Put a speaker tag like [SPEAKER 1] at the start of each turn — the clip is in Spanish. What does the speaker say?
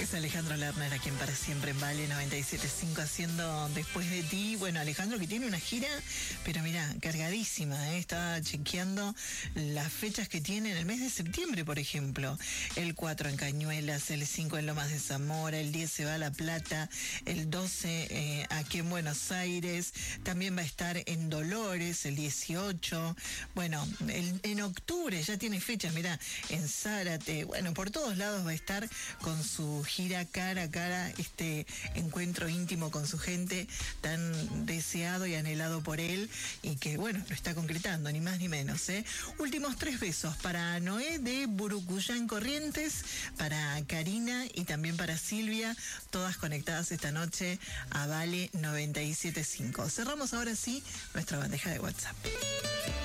[SPEAKER 1] Es Alejandro Lerner, a quien para siempre en Vale 97.5 haciendo Después de ti. Bueno, Alejandro que tiene una gira, pero mira, cargadísima, ¿eh? Estaba chequeando las fechas que tiene en el mes de septiembre, por ejemplo. El 4 en Cañuelas, el 5 en Lomas de Zamora, el 10 se va a La Plata, el 12 aquí en Buenos Aires, también va a estar en Dolores el 18. Bueno, en octubre ya tiene fechas, mira, en Zárate, bueno, por todos lados va a estar con su gira cara a cara, este encuentro íntimo con su gente tan deseado y anhelado por él y que, bueno, lo está concretando, ni más ni menos, ¿eh? Últimos 3 besos para Noé de Burucuyán Corrientes, para Karina y también para Silvia, todas conectadas esta noche a Vale 97.5. Cerramos ahora sí nuestra bandeja de WhatsApp.